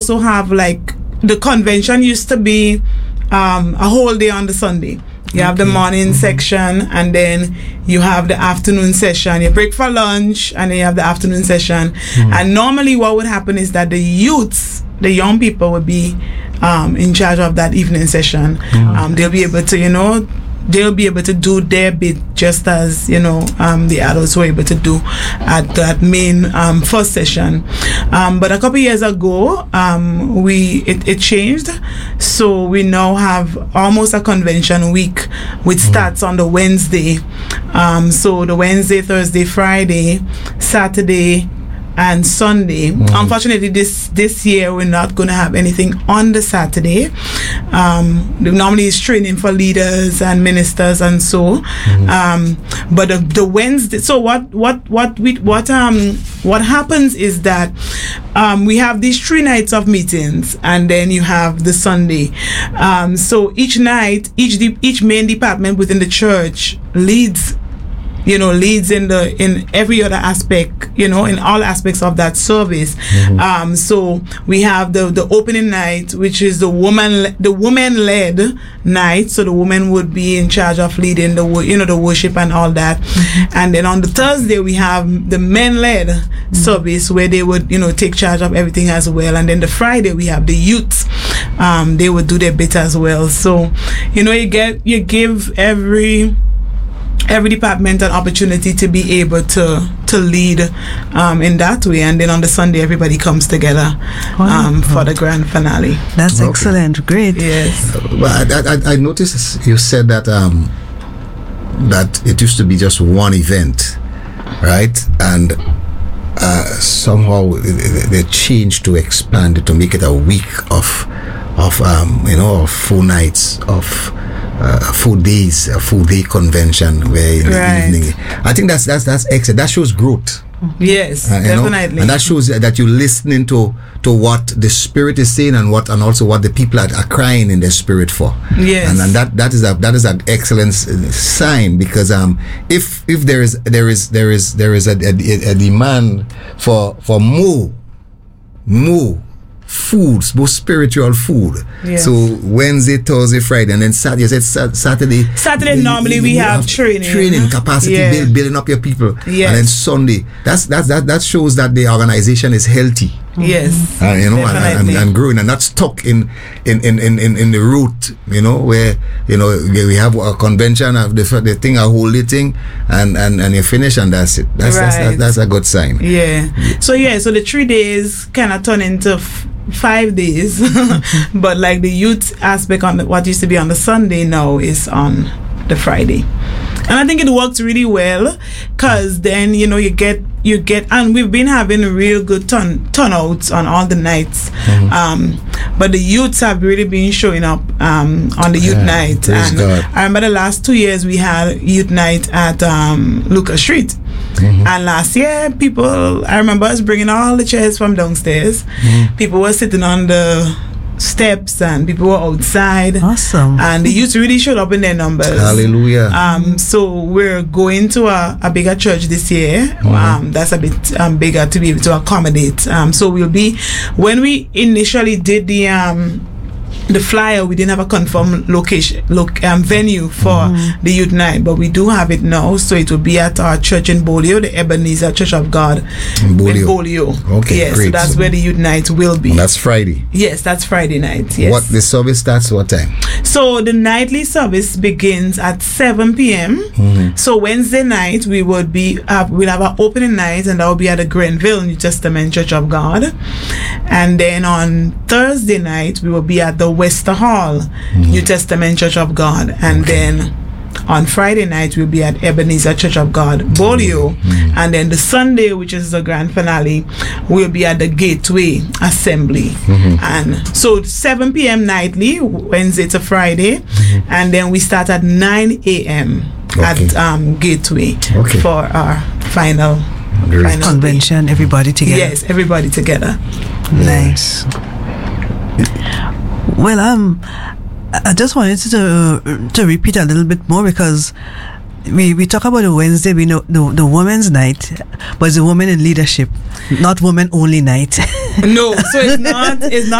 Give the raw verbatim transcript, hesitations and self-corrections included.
also have like the convention used to be um, a whole day on the Sunday. You have okay. the morning mm-hmm. section, and then you have the afternoon session. You break for lunch, and then you have the afternoon session. Mm-hmm. And normally what would happen is that the youths, the young people, would be um, in charge of that evening session. Mm-hmm. Um, they'll be able to, you know, they'll be able to do their bit just as, you know, um, the adults were able to do at that main um, first session. Um, but a couple years ago, um, we it, it changed. So we now have almost a convention week, which starts on the Wednesday. Um, so the Wednesday, Thursday, Friday, Saturday, and Sunday. Mm. Unfortunately, this this year we're not going to have anything on the Saturday. Um, normally it's training for leaders and ministers and so. Mm. Um, but the, the Wednesday. So what what what we what um what happens is that um, we have these three nights of meetings, and then you have the Sunday. Um, so each night, each de- each main department within the church leads. You know, leads in the in every other aspect, you know, in all aspects of that service. Mm-hmm. Um, so we have the the opening night, which is the woman the woman led night. So the woman would be in charge of leading the you know the worship and all that. Mm-hmm. And then on the Thursday we have the men led mm-hmm. service where they would you know take charge of everything as well. And then the Friday we have the youths. Um, they would do their bit as well. So you know you get you give every. every department an opportunity to be able to to lead um, in that way, and then on the Sunday everybody comes together um, for the grand finale. That's okay. excellent, great. Yes. Uh, but I, I, I noticed you said that um, that it used to be just one event, right? And uh, somehow they changed to expand it to make it a week of of um, you know of full nights of. Uh, a full days, a full day convention where in right. the evening. I think that's that's that's excellent. That shows growth. Yes, uh, definitely. Know? And that shows that you're listening to to what the spirit is saying and what and also what the people are, are crying in their spirit for. Yes, and, and that that is a that is an excellent sign, because um if if there is there is there is there is a, a, a demand for for more more. foods, both spiritual food. Yes. So Wednesday, Thursday, Friday, and then Saturday. You said sa- Saturday. Saturday you, normally you, we you have, have training, training capacity, yeah. build, building up your people. Yes. And then Sunday. That's that's that that shows that the organization is healthy. Yes, uh, you know, and, and, and growing, and not stuck in in, in, in, in in the route. You know, where you know we have a convention of the the thing, a holy thing, and, and, and you finish, and that's it. That's right. that's, that's that's a good sign. Yeah. yeah. So yeah, so the three days kind of turn into f- five days, but like the youth aspect on the, what used to be on the Sunday now is on the Friday. And I think it works really well, because then you know you get you get and we've been having real good turn turnouts on all the nights. Mm-hmm. Um, but the youths have really been showing up um, on the youth yeah, night. And God. I remember the last two years we had youth night at um, Lucas Street. Mm-hmm. And last year, people, I remember us bringing all the chairs from downstairs. Mm-hmm. People were sitting on the steps and people were outside. Awesome. And the youth really showed up in their numbers. Hallelujah. Um, so we're going to a, a bigger church this year. Mm-hmm. Um, that's a bit um, bigger to be able to accommodate. Um, so we'll be, when we initially did the um, the flyer, we didn't have a confirmed location, loc, um, venue for mm-hmm. the youth night, but we do have it now. So it will be at our church in Bolio, the Ebenezer Church of God in Bolio. In Bolio. Okay, yes, great. So that's where the youth night will be. And that's Friday. Yes, that's Friday night. Yes. What the service starts what time? So the nightly service begins at seven p.m. Mm-hmm. So Wednesday night we would be uh, we'll have our opening night, and that will be at the Grenville New Testament Church of God. And then on Thursday night we will be at the Wester Hall mm-hmm. New Testament Church of God, and okay. then on Friday night we'll be at Ebenezer Church of God, Bolio, mm-hmm. and then the Sunday, which is the grand finale, we'll be at the Gateway Assembly. Mm-hmm. And so seven p.m. nightly, Wednesday to Friday, mm-hmm. and then we start at nine a.m. Okay. at um, Gateway okay. for our final, final convention. Day. Everybody together. Yes, everybody together. Nice. Well, um, I just wanted to uh, to repeat a little bit more, because we, we talk about the Wednesday, we know the, the women's night, but it's a women in leadership, not women only night. No, so it's not it's not